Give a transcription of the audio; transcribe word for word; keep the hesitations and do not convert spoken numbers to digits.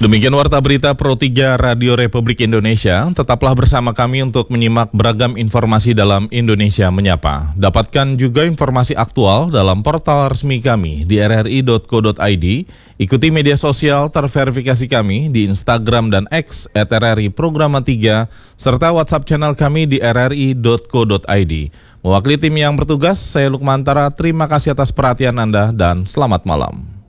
Demikian Warta Berita Pro tiga Radio Republik Indonesia. Tetaplah bersama kami untuk menyimak beragam informasi dalam Indonesia Menyapa. Dapatkan juga informasi aktual dalam portal resmi kami di r r i dot co dot i d. Ikuti media sosial terverifikasi kami di Instagram dan X at r r i programa tiga, serta WhatsApp channel kami di r r i dot co dot i d. Mewakili tim yang bertugas, saya Lukmantara, terima kasih atas perhatian Anda dan selamat malam.